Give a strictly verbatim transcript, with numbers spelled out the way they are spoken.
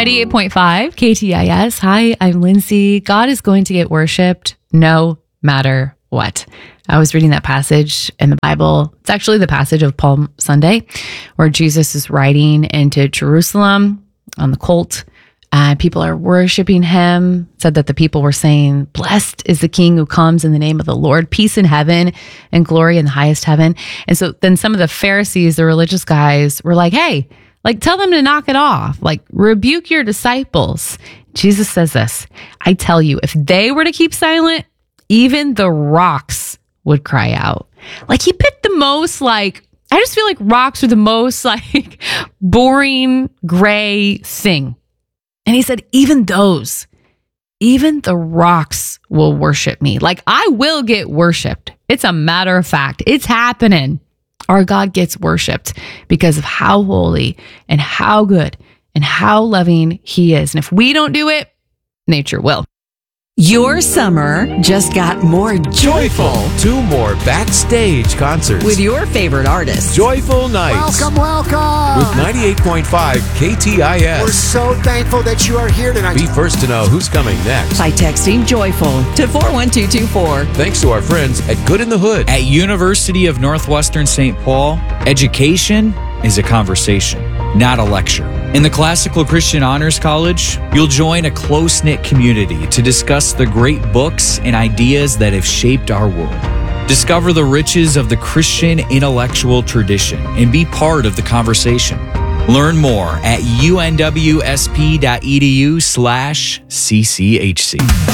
ninety-eight point five K T I S. Hi, I'm Lindsay. God is going to get worshiped no matter what. I was reading that passage in the Bible. It's actually the passage of Palm Sunday where Jesus is riding into Jerusalem on the colt. And people are worshiping him. It said that the people were saying, blessed is the King who comes in the name of the Lord, peace in heaven and glory in the highest heaven. And so then some of the Pharisees, the religious guys, were like, hey, like tell them to knock it off, like rebuke your disciples. Jesus says this, I tell you, if they were to keep silent, even the rocks would cry out. Like he picked the most like, I just feel like rocks are the most like boring gray thing. And he said, even those, even the rocks will worship me. Like I will get worshiped. It's a matter of fact. It's happening. Our God gets worshiped because of how holy and how good and how loving he is. And if we don't do it, nature will. Your summer just got more joyful. Two more backstage concerts with your favorite artists. Joyful Nights. Welcome, welcome. With ninety-eight point five K T I S. We're so thankful that you are here tonight. Be first to know who's coming next by texting joyful to four one two two four. Thanks to our friends at Good in the Hood. At University of Northwestern Saint Paul, education is a conversation, not a lecture. In the Classical Christian Honors College, you'll join a close-knit community to discuss the great books and ideas that have shaped our world. Discover the riches of the Christian intellectual tradition and be part of the conversation. Learn more at unwsp.edu slash CCHC.